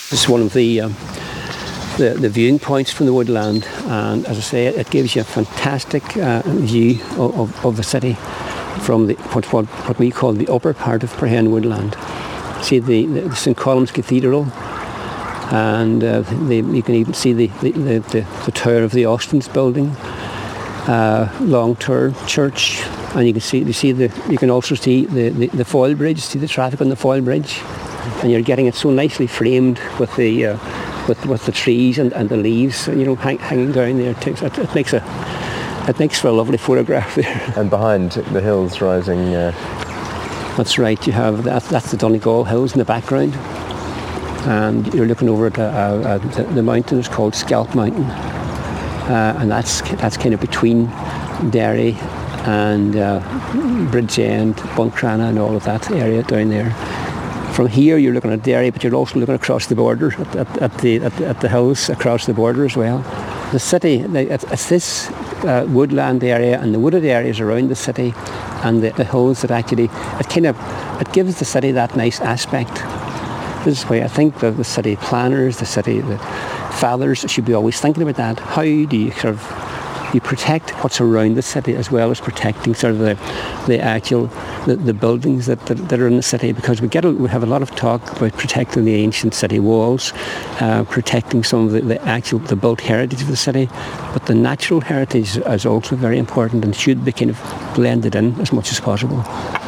This is one of the viewing points from the woodland, and as I say, it gives you a fantastic view of the city from what we call the upper part of Perhen Woodland. See the St Columb's Cathedral, and you can even see the tower of the Austins building, Long Tour Church, and you can also see the Foyle Bridge. See the traffic on the Foyle Bridge, and you're getting it so nicely framed with the trees and the leaves, hanging down there. It makes for a lovely photograph there. And behind the hills rising. That's right. You have that's the Donegal Hills in the background, and you're looking over at the mountain. It's called Scalp Mountain, and that's kind of between Derry and Bridgend, Buncrana, and all of that area down there. From here, you're looking at Derry, but you're also looking across the border at the hills across the border as well. The city, it's this woodland area and the wooded areas around the city, and the hills that actually it gives the city that nice aspect. This is why I think the city planners, the fathers should be always thinking about that. How do you you protect what's around the city as well as protecting sort of the buildings that are in the city, because we have a lot of talk about protecting the ancient city walls, protecting some of the built heritage of the city, but the natural heritage is also very important and should be kind of blended in as much as possible.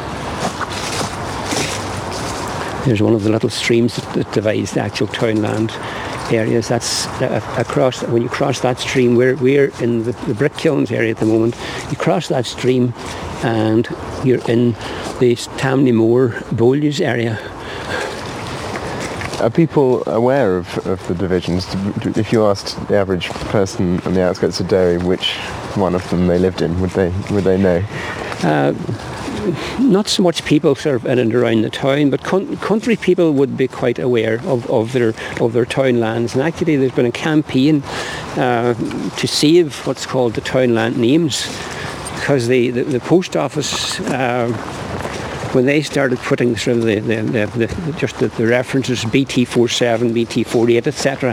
There's one of the little streams that divides the actual townland areas. That's across. When you cross that stream, we're in the brick kilns area at the moment. You cross that stream, and you're in the Tamney Moor Bowleys area. Are people aware of the divisions? If you asked the average person on the outskirts of Derry which one of them they lived in, would they know? Not so much people sort of in and around the town, but country people would be quite aware of their townlands. And actually, there's been a campaign to save what's called the townland names, because the post office, when they started putting sort of the references BT47, BT48, etc.,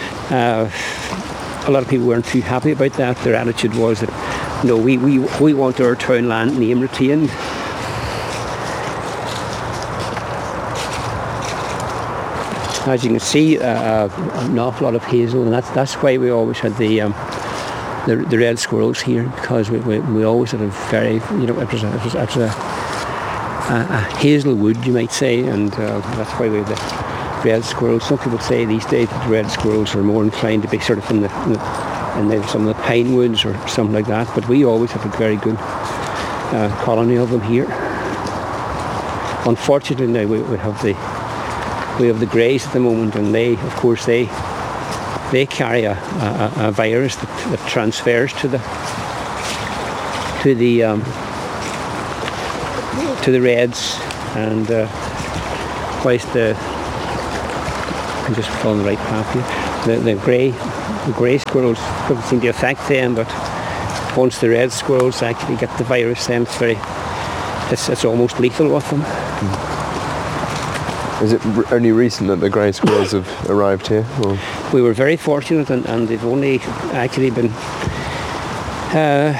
a lot of people weren't too happy about that. Their attitude was that no, we want our townland name retained. As you can see, an awful lot of hazel, and that's why we always had the red squirrels here, because we always had a very, it was a hazel wood, you might say, and that's why we have the red squirrels. Some people say these days that the red squirrels are more inclined to be sort of in some of the pine woods or something like that, but we always have a very good colony of them here. Unfortunately now we have the greys at the moment, and they carry a virus that transfers to the reds, and whilst I'm just following the right path here, the grey squirrels doesn't seem to affect them, but once the red squirrels actually get the virus, then it's almost lethal with them. Is it only recent that the grey squirrels have arrived here? Or? We were very fortunate, and they've only actually been